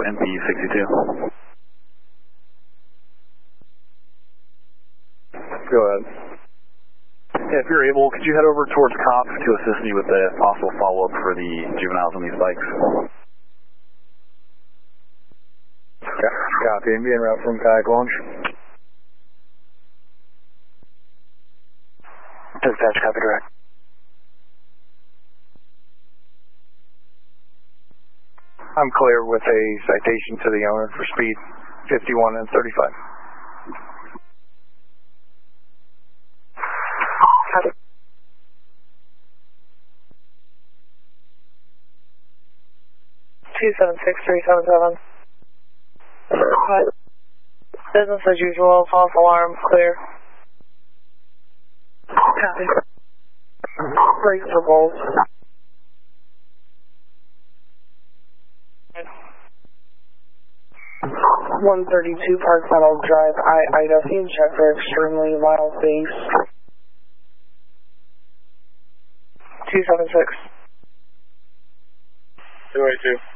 NP62. Go ahead. Yeah, if you're able, could you head over towards cops to assist me with the possible follow-up for the juveniles on these bikes? Yeah, copy. And be en route from kayak launch. Dispatch, copy direct. I'm clear with a citation to the owner for speed 51 and 35. Copy. Two 76377. Business as usual, false alarm, clear. Copy. Brakes for bolts. 132 Park Meadow Drive, Idaho, check for extremely loud bass. 276. 282.